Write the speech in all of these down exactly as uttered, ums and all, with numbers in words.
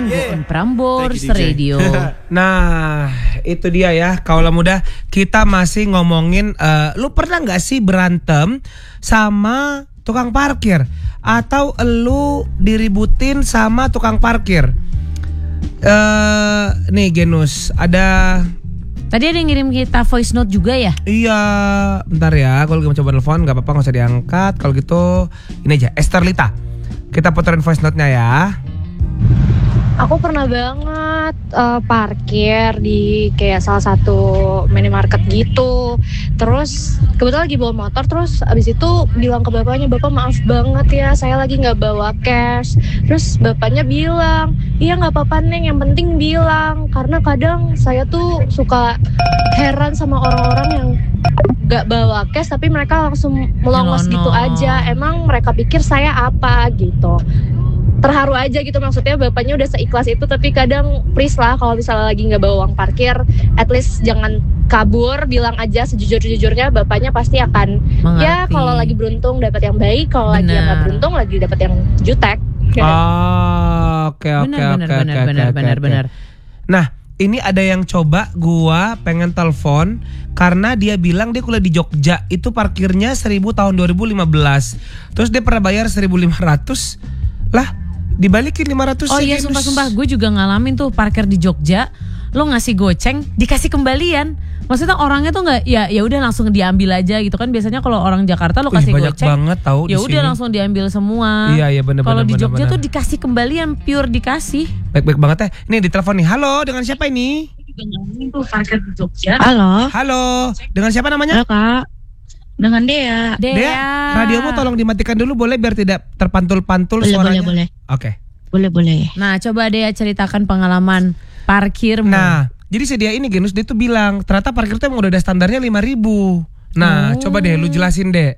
Tunggu on Prambors Radio. Nah, itu dia ya, kaula muda. Kita masih ngomongin, uh, lu pernah nggak sih berantem sama tukang parkir? Atau lu diributin sama tukang parkir? Uh, nih Genus, ada... Tadi ada yang ngirim kita voice note juga ya? Iya, bentar ya, kalau lagi mau coba telepon gak apa-apa, gak usah diangkat. Kalau gitu, ini aja, Esther Lita. Kita puterin voice note-nya ya. Aku pernah banget uh, parkir di kayak salah satu minimarket gitu. Terus kebetulan lagi bawa motor, terus abis itu bilang ke bapaknya, "Bapak maaf banget ya, saya lagi gak bawa cash." Terus bapaknya bilang, "Iya gak apa-apa Neng, yang penting bilang." Karena kadang saya tuh suka heran sama orang-orang yang gak bawa cash tapi mereka langsung melongos gitu aja. Emang mereka pikir saya apa gitu. Terharu aja gitu, maksudnya bapaknya udah seikhlas itu, tapi kadang please lah kalau misalnya lagi nggak bawa uang parkir, at least jangan kabur, bilang aja sejujur-jujurnya, bapaknya pasti akan mengerti. Ya kalau lagi beruntung dapat yang baik, kalau lagi yang nggak beruntung lagi dapat yang jutek. Oh, oke oke oke oke benar benar. Nah, ini ada yang coba gua pengen telepon karena dia bilang dia kuliah di Jogja, itu parkirnya seribu tahun dua ribu lima belas. Terus dia pernah bayar seribu lima ratus. Lah, dibalikin lima ratus. Oh iya, sumpah-sumpah gue juga ngalamin tuh parkir di Jogja. Lo ngasih goceng, dikasih kembalian. Maksudnya orangnya tuh nggak, ya ya udah langsung diambil aja gitu kan. Biasanya kalau orang Jakarta lo kasih banyak goceng, banget tahu ya udah langsung diambil semua. Iya iya benar. Kalau di bener, Jogja bener. tuh dikasih kembalian, pure dikasih. Baik-baik banget ya. Nih ditelepon nih. Halo, dengan siapa ini? Halo. Halo, dengan siapa namanya? Halo Kak. Dengan Dea. Dea. Dea, radiomu tolong dimatikan dulu boleh biar tidak terpantul-pantul Boleh, suaranya. boleh, boleh. Oke. Boleh, boleh. Nah, coba Dea ceritakan pengalaman parkirmu. Nah, jadi si Dea ini Genus, dia tuh bilang ternyata parkir tuh emang udah ada standarnya lima ribu. Nah, Oh. coba deh lu jelasin deh.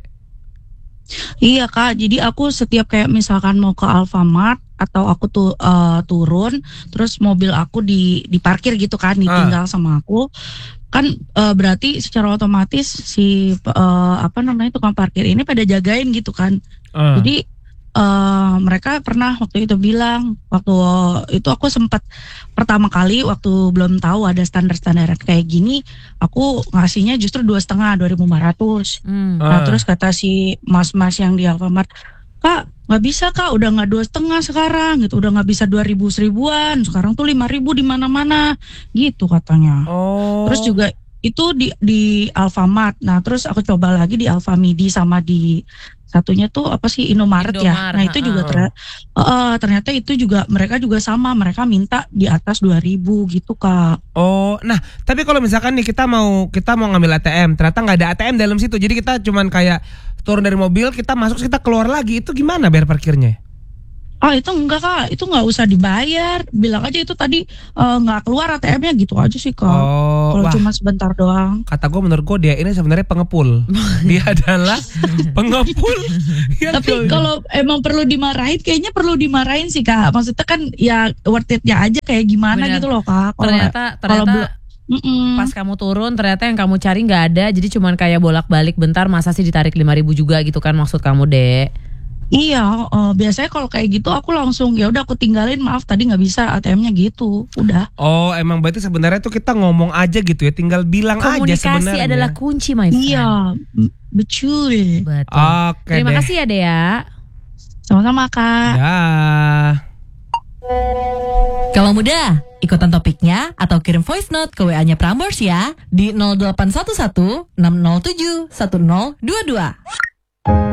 Iya Kak, jadi aku setiap kayak misalkan mau ke Alfamart atau aku tuh uh, turun, terus mobil aku di diparkir gitu kan, ditinggal sama aku. Kan uh, berarti secara otomatis si uh, apa namanya tukang parkir ini pada jagain gitu kan. Uh. Jadi uh, mereka pernah waktu itu bilang, waktu itu aku sempat pertama kali waktu belum tahu ada standar-standar kayak gini, aku ngasihnya justru dua setengah dua ribu lima ratus. Hmm. Nah Uh. terus kata si mas-mas yang di Alfamart, "Kak, nggak bisa Kak, udah nggak dua setengah sekarang gitu, udah nggak bisa dua ribu seribuan, sekarang tuh lima ribu di mana-mana," gitu katanya. Oh. Terus juga itu di di Alfamart. Nah terus aku coba lagi di Alfamidi sama di satunya tuh apa sih Indomaret, ya. Indomaret, Nah itu juga uh. ternyata, uh, ternyata itu juga mereka juga sama, mereka minta di atas dua ribu gitu Kak. Oh, nah tapi kalau misalkan nih kita mau kita mau ngambil A T M, ternyata nggak ada A T M dalam situ, jadi kita cuman kayak turun dari mobil, kita masuk, kita keluar lagi, itu gimana bayar parkirnya? Oh itu enggak Kak, itu nggak usah dibayar, bilang aja itu tadi uh, nggak keluar A T M-nya gitu aja sih Kak. Oh, kalau wah. cuma sebentar doang. Kata gue, menurut gue dia ini sebenarnya pengepul. Dia adalah pengepul. Ya, Tapi kalau emang perlu dimarahin, kayaknya perlu dimarahin sih Kak. Maksudnya kan ya worth it-nya aja kayak gimana. Bener. gitu loh Kak. Kalo, Ternyata kalau ternyata belum- pas kamu turun ternyata yang kamu cari nggak ada, jadi cuman kayak bolak-balik bentar, masa sih ditarik lima ribu juga gitu kan maksud kamu, Dek? Iya, uh, biasanya kalau kayak gitu aku langsung ya udah aku tinggalin, maaf tadi nggak bisa A T M-nya gitu, udah. Oh, emang berarti sebenarnya tuh kita ngomong aja gitu ya, tinggal bilang aja Komunikasi sebenarnya. adalah kunci, my friend. Iya, m- betul. Betul. Oke Terima deh. kasih ya, Dea. Sama-sama Kak. Dah. Kalau muda, ikutan topiknya atau kirim voice note ke W A-nya Prambors ya di nol delapan satu satu enam nol tujuh satu nol dua dua.